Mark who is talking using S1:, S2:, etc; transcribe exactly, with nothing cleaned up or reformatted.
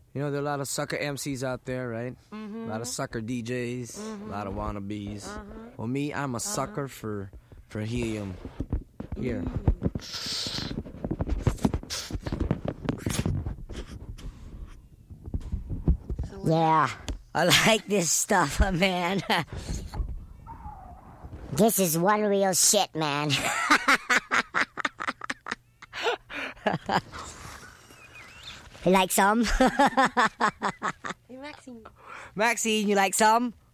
S1: You know, there are a lot of sucker M Cs out there, right?
S2: Mm-hmm.
S1: A lot of sucker D Js, mm-hmm. a lot of wannabes. Uh-huh. Well, me, I'm a uh-huh. sucker for for helium. Here.
S2: Yeah, I like this stuff, man. This is one real shit, man. You like some?
S3: Hey, Maxine.
S2: Maxine, you like some?